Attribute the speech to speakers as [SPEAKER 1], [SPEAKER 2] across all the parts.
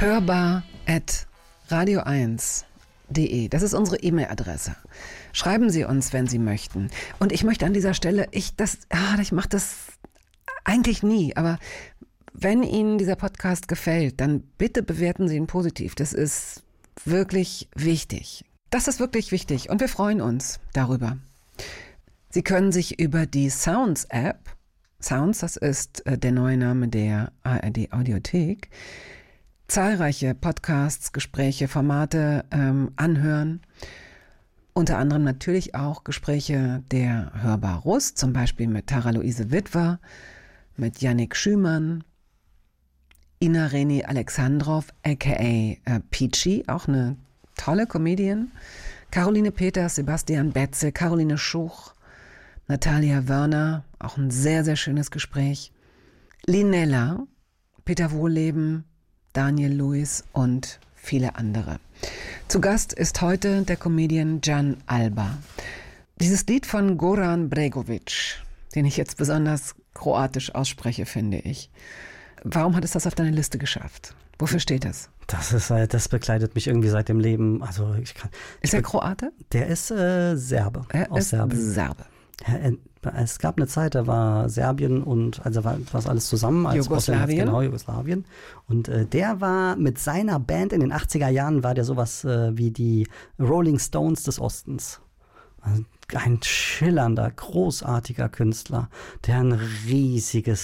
[SPEAKER 1] hörbar@radio1.de. Das ist unsere E-Mail-Adresse. Schreiben Sie uns, wenn Sie möchten. Und ich möchte an dieser Stelle, ich mache das eigentlich nie, aber wenn Ihnen dieser Podcast gefällt, dann bitte bewerten Sie ihn positiv. Das ist wirklich wichtig. Das ist wirklich wichtig und wir freuen uns darüber. Sie können sich über die Sounds-App, Sounds, das ist der neue Name der ARD-Audiothek, zahlreiche Podcasts, Gespräche, Formate anhören. Unter anderem natürlich auch Gespräche der Hörbar Rust, zum Beispiel mit Tara-Luise Witwer, mit Yannick Schümann, Ina Reni Alexandrov, a.k.a. Peachy, auch eine tolle Comedian, Caroline Peters, Sebastian Betzel, Caroline Schuch, Natalia Wörner, auch ein sehr, sehr schönes Gespräch, Linella, Peter Wohlleben, Daniel Lewis und viele andere. Zu Gast ist heute der Comedian Jan Alba. Dieses Lied von Goran Bregović, den ich jetzt besonders kroatisch ausspreche, finde ich. Warum hat es das auf deine Liste geschafft? Wofür steht das?
[SPEAKER 2] Das begleitet mich irgendwie seit dem Leben. Also
[SPEAKER 1] ist er Kroate?
[SPEAKER 2] Der ist Serbe.
[SPEAKER 1] Serbe.
[SPEAKER 2] Es gab eine Zeit, da war Serbien und also war alles zusammen. Als
[SPEAKER 1] Jugoslawien.
[SPEAKER 2] Genau, Jugoslawien. Und der war mit seiner Band in den 80er Jahren, war der sowas wie die Rolling Stones des Ostens. Also ein schillernder, großartiger Künstler, der eine riesige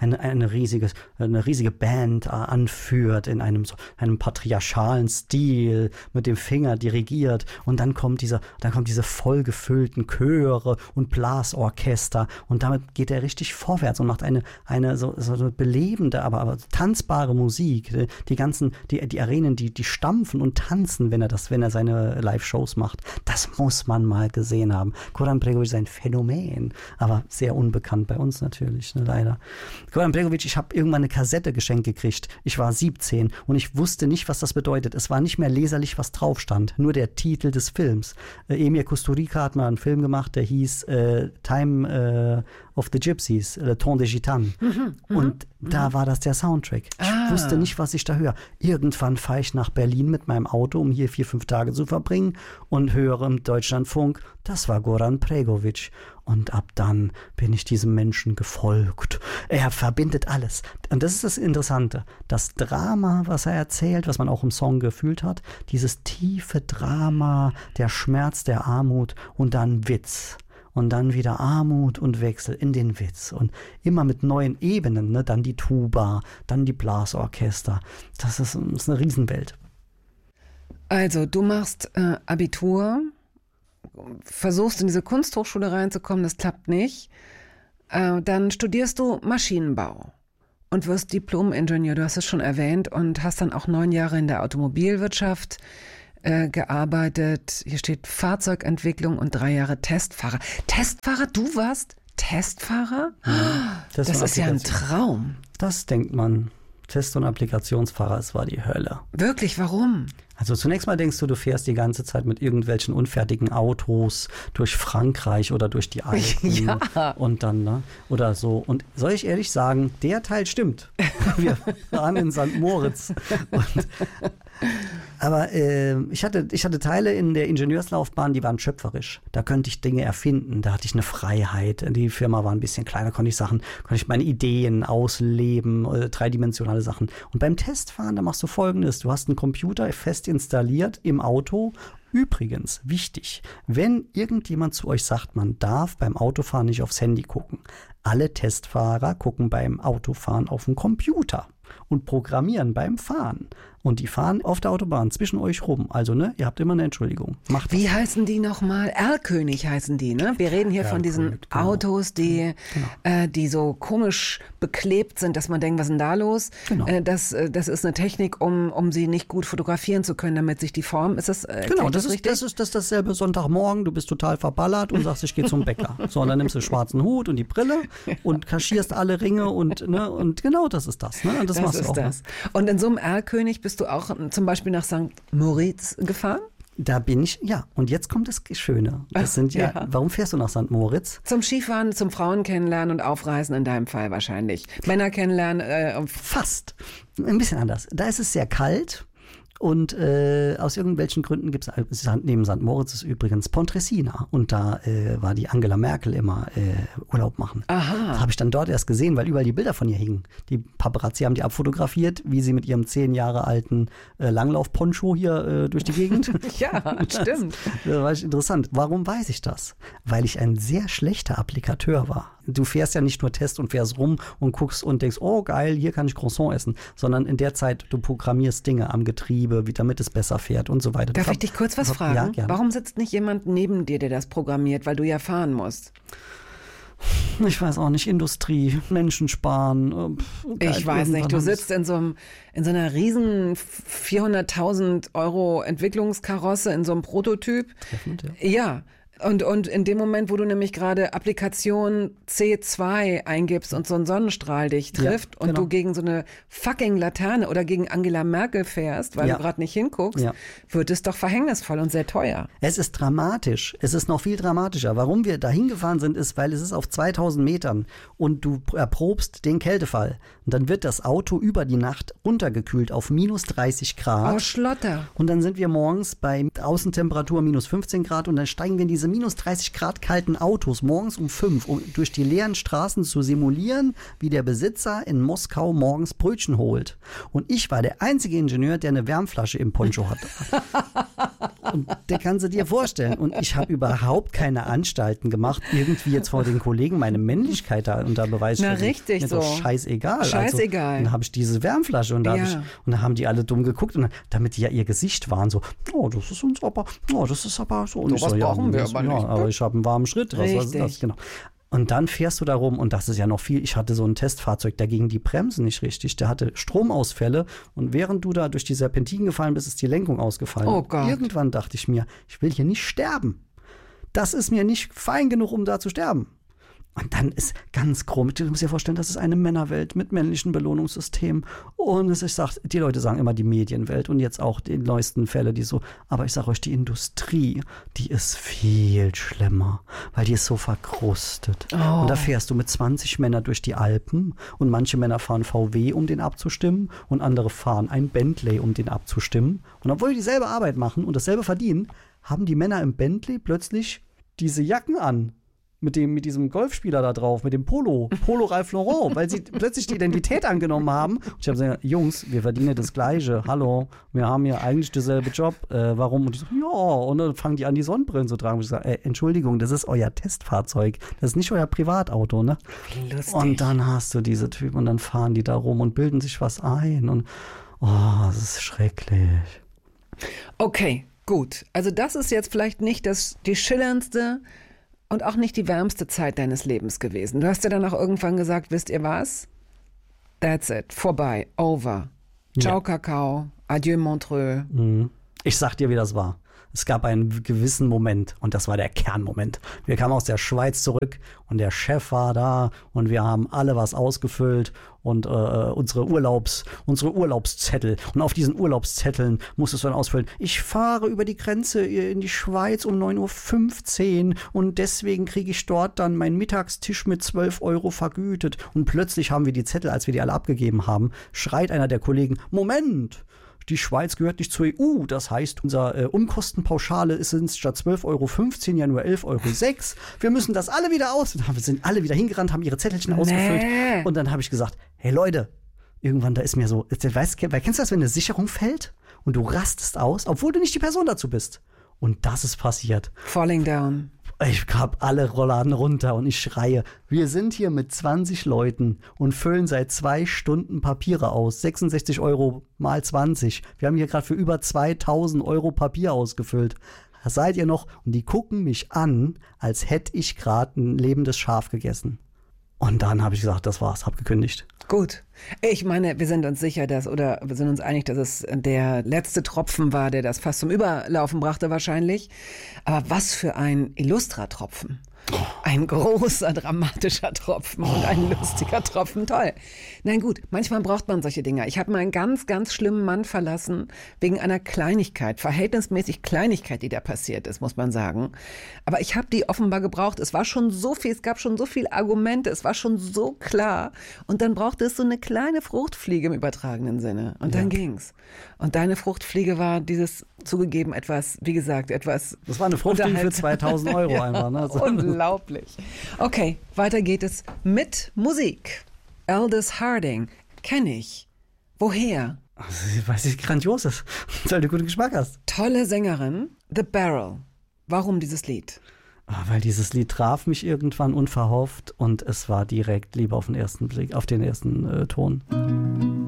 [SPEAKER 2] Band anführt in einem patriarchalen Stil, mit dem Finger dirigiert, und dann kommt diese vollgefüllten Chöre und Blasorchester, und damit geht er richtig vorwärts und macht eine so eine belebende, aber tanzbare Musik. Die Arenen, die stampfen und tanzen, wenn er seine Live-Shows macht. Das muss man mal gesehen haben. Goran Bregović ist ein Phänomen, aber sehr unbekannt bei uns natürlich, ne, leider. Goran Bregović, ich habe irgendwann eine Kassette geschenkt gekriegt. Ich war 17 und ich wusste nicht, was das bedeutet. Es war nicht mehr leserlich, was drauf stand, nur der Titel des Films. Emir Kusturica hat mal einen Film gemacht, der hieß Time of the Gypsies, Le Temps des Gitanes. Und da war das der Soundtrack. Ich wusste nicht, was ich da höre. Irgendwann fahre ich nach Berlin mit meinem Auto, um hier 4-5 Tage zu verbringen, und höre im Deutschlandfunk, das war Goran Bregović. Und ab dann bin ich diesem Menschen gefolgt. Er verbindet alles. Und das ist das Interessante. Das Drama, was er erzählt, was man auch im Song gefühlt hat, dieses tiefe Drama, der Schmerz, der Armut und dann Witz. Und dann wieder Armut und Wechsel in den Witz. Und immer mit neuen Ebenen, ne? Dann die Tuba, dann die Blasorchester. Das ist eine Riesenwelt.
[SPEAKER 1] Also, du machst Abitur, versuchst in diese Kunsthochschule reinzukommen, das klappt nicht. Dann studierst du Maschinenbau und wirst Diplom-Ingenieur, du hast es schon erwähnt, und hast dann auch 9 Jahre in der Automobilwirtschaft gearbeitet. Hier steht Fahrzeugentwicklung und 3 Jahre Testfahrer. Testfahrer? Du warst Testfahrer? Das ist ja ein Traum.
[SPEAKER 2] Das denkt man. Test- und Applikationsfahrer, es war die Hölle.
[SPEAKER 1] Wirklich? Warum?
[SPEAKER 2] Also zunächst mal denkst du fährst die ganze Zeit mit irgendwelchen unfertigen Autos durch Frankreich oder durch die Alpen.
[SPEAKER 1] Ja.
[SPEAKER 2] Und dann, ne? Oder so. Und soll ich ehrlich sagen, der Teil stimmt. Wir waren in St. Moritz. Aber ich hatte Teile in der Ingenieurslaufbahn, die waren schöpferisch. Da könnte ich Dinge erfinden, da hatte ich eine Freiheit. Die Firma war ein bisschen kleiner, konnte ich meine Ideen ausleben, dreidimensionale Sachen. Und beim Testfahren, da machst du Folgendes. Du hast einen Computer fest installiert im Auto. Übrigens, wichtig, wenn irgendjemand zu euch sagt, man darf beim Autofahren nicht aufs Handy gucken. Alle Testfahrer gucken beim Autofahren auf den Computer und programmieren beim Fahren. Und die fahren auf der Autobahn zwischen euch rum. Also, ne, ihr habt immer eine Entschuldigung. Macht das.
[SPEAKER 1] Wie heißen die nochmal? Erlkönig heißen die, ne? Wir reden hier von diesen Autos, die so komisch beklebt sind, dass man denkt, was ist denn da los?
[SPEAKER 2] Genau.
[SPEAKER 1] Das ist eine Technik, um sie nicht gut fotografieren zu können, damit sich die Form, ist das
[SPEAKER 2] genau, das ist dasselbe Sonntagmorgen, du bist total verballert und sagst, ich gehe zum Bäcker. So, und dann nimmst du den schwarzen Hut und die Brille und kaschierst alle Ringe und genau das ist das. Ne? Und das machst du auch.
[SPEAKER 1] Und in so einem Erlkönig bist du auch zum Beispiel nach St. Moritz gefahren?
[SPEAKER 2] Da bin ich, ja. Und jetzt kommt das Schöne. Das sind ja. Warum fährst du nach St. Moritz?
[SPEAKER 1] Zum Skifahren, zum Frauen kennenlernen und aufreißen in deinem Fall wahrscheinlich. Männer kennenlernen.
[SPEAKER 2] Fast. Ein bisschen anders. Da ist es sehr kalt. Und aus irgendwelchen Gründen gibt es, neben St. Moritz ist übrigens Pontresina. Und da war die Angela Merkel immer Urlaub machen.
[SPEAKER 1] Aha.
[SPEAKER 2] Das habe ich dann dort erst gesehen, weil überall die Bilder von ihr hingen. Die Paparazzi haben die abfotografiert, wie sie mit ihrem 10 Jahre alten Langlauf-Poncho hier durch die Gegend.
[SPEAKER 1] Ja, stimmt.
[SPEAKER 2] Das war interessant. Warum weiß ich das? Weil ich ein sehr schlechter Applikateur war. Du fährst ja nicht nur Test und fährst rum und guckst und denkst, oh geil, hier kann ich Croissant essen, sondern in der Zeit, du programmierst Dinge am Getriebe, damit es besser fährt und so weiter.
[SPEAKER 1] Darf ich dich kurz was fragen?
[SPEAKER 2] Ja, gerne.
[SPEAKER 1] Warum sitzt nicht jemand neben dir, der das programmiert, weil du ja fahren musst?
[SPEAKER 2] Ich weiß auch nicht, Industrie, Menschen sparen.
[SPEAKER 1] Ich weiß nicht, du sitzt in so einer riesen 400.000 € Entwicklungskarosse, in so einem Prototyp.
[SPEAKER 2] Treffend, ja.
[SPEAKER 1] Ja. Und in dem Moment, wo du nämlich gerade Applikation C2 eingibst und so ein Sonnenstrahl dich trifft und du gegen so eine fucking Laterne oder gegen Angela Merkel fährst, weil du gerade nicht hinguckst, wird es doch verhängnisvoll und sehr teuer.
[SPEAKER 2] Es ist dramatisch. Es ist noch viel dramatischer. Warum wir da hingefahren sind, ist, weil es ist auf 2000 Metern und du erprobst den Kältefall. Und dann wird das Auto über die Nacht runtergekühlt auf minus 30 Grad.
[SPEAKER 1] Oh, Schlotter.
[SPEAKER 2] Und dann sind wir morgens bei Außentemperatur minus 15 Grad und dann steigen wir in diese minus 30 Grad kalten Autos morgens um 5, um durch die leeren Straßen zu simulieren, wie der Besitzer in Moskau morgens Brötchen holt. Und ich war der einzige Ingenieur, der eine Wärmflasche im Poncho hatte. Und der kannst du dir vorstellen. Und ich habe überhaupt keine Anstalten gemacht, irgendwie jetzt vor den Kollegen meine Männlichkeit da unter Beweis zu stellen.
[SPEAKER 1] Na richtig
[SPEAKER 2] mir
[SPEAKER 1] so.
[SPEAKER 2] Doch scheißegal.
[SPEAKER 1] Scheißegal.
[SPEAKER 2] Also, dann habe ich diese Wärmflasche und da haben die alle dumm geguckt. Und dann, damit die ja ihr Gesicht waren, so, oh, das ist uns aber, oh, das ist aber so. Und
[SPEAKER 1] so was brauchen wir aber nicht.
[SPEAKER 2] Aber ich habe einen warmen Schritt. Was ist das? Genau. Und dann fährst du da rum und das ist ja noch viel. Ich hatte so ein Testfahrzeug, da gingen die Bremsen nicht richtig. Der hatte Stromausfälle und während du da durch die Serpentinen gefallen bist, ist die Lenkung ausgefallen.
[SPEAKER 1] Oh Gott.
[SPEAKER 2] Irgendwann dachte ich mir, ich will hier nicht sterben. Das ist mir nicht fein genug, um da zu sterben. Und dann ist ganz krumm, du musst dir vorstellen, das ist eine Männerwelt mit männlichen Belohnungssystemen. Und die Leute sagen immer die Medienwelt und jetzt auch die neuesten Fälle, die so, aber ich sage euch, die Industrie, die ist viel schlimmer, weil die ist so verkrustet. Oh. Und da fährst du mit 20 Männern durch die Alpen und manche Männer fahren VW, um den abzustimmen und andere fahren ein Bentley, um den abzustimmen. Und obwohl die dieselbe Arbeit machen und dasselbe verdienen, haben die Männer im Bentley plötzlich diese Jacken an. Mit diesem Golfspieler da drauf, mit dem Polo Ralph Lauren, weil sie plötzlich die Identität angenommen haben. Und ich habe gesagt, Jungs, wir verdienen das Gleiche. Hallo, wir haben hier eigentlich denselben Job. Warum? Und die so, ja. Und dann fangen die an, die Sonnenbrillen zu tragen. Und ich sage, Entschuldigung, das ist euer Testfahrzeug. Das ist nicht euer Privatauto, ne?
[SPEAKER 1] Lustig.
[SPEAKER 2] Und dann hast du diese Typen und dann fahren die da rum und bilden sich was ein. Und das ist schrecklich.
[SPEAKER 1] Okay, gut. Also das ist jetzt vielleicht nicht die schillerndste und auch nicht die wärmste Zeit deines Lebens gewesen. Du hast ja dann auch irgendwann gesagt, wisst ihr was? That's it. Vorbei. Over. Ciao, Kakao. Adieu, Montreux.
[SPEAKER 2] Ich sag dir, wie das war. Es gab einen gewissen Moment und das war der Kernmoment. Wir kamen aus der Schweiz zurück und der Chef war da und wir haben alle was ausgefüllt und unsere Urlaubszettel. Und auf diesen Urlaubszetteln musstest du dann ausfüllen, ich fahre über die Grenze in die Schweiz um 9:15 Uhr und deswegen kriege ich dort dann meinen Mittagstisch mit 12 € vergütet. Und plötzlich haben wir die Zettel, als wir die alle abgegeben haben, schreit einer der Kollegen, Moment! Die Schweiz gehört nicht zur EU, das heißt, unser Umkostenpauschale sind statt 12,15 € ja nur 11,06 €. Wir müssen das alle wieder aus. Und wir sind alle wieder hingerannt, haben ihre Zettelchen ausgefüllt. Und dann habe ich gesagt, hey Leute, irgendwann da ist mir so, kennst du das, wenn eine Sicherung fällt und du rastest aus, obwohl du nicht die Person dazu bist? Und das ist passiert.
[SPEAKER 1] Falling down.
[SPEAKER 2] Ich hab alle Rollladen runter und ich schreie, wir sind hier mit 20 Leuten und füllen seit 2 Stunden Papiere aus. 66 € mal 20. Wir haben hier gerade für über 2.000 € Papier ausgefüllt. Da seid ihr noch? Und die gucken mich an, als hätte ich gerade ein lebendes Schaf gegessen. Und dann habe ich gesagt, das war's, hab gekündigt.
[SPEAKER 1] Gut. Ich meine, wir sind uns sicher, wir sind uns einig, dass es der letzte Tropfen war, der das fast zum Überlaufen brachte wahrscheinlich. Aber was für ein Illustra-Tropfen. Ein großer, dramatischer Tropfen und ein lustiger Tropfen, toll. Nein, gut, manchmal braucht man solche Dinge. Ich habe mal einen ganz, ganz schlimmen Mann verlassen, wegen einer Kleinigkeit, verhältnismäßig Kleinigkeit, die da passiert ist, muss man sagen. Aber ich habe die offenbar gebraucht. Es war schon so viel, es gab schon so viele Argumente, es war schon so klar. Und dann brauchte es so eine kleine Fruchtfliege im übertragenen Sinne. Und dann ging's. Und deine Fruchtfliege war dieses, zugegeben, etwas, wie gesagt, etwas...
[SPEAKER 2] Das war eine Fruchtfliege für 2.000 Euro einfach. Ne? So.
[SPEAKER 1] Unglaublich. Okay, weiter geht es mit Musik. Aldous Harding, kenne ich. Woher?
[SPEAKER 2] Weil sie grandios ist, weil du guten Geschmack hast.
[SPEAKER 1] Tolle Sängerin, The Barrel. Warum dieses Lied?
[SPEAKER 2] Weil dieses Lied traf mich irgendwann unverhofft und es war direkt Liebe auf den ersten Blick, auf den ersten Ton.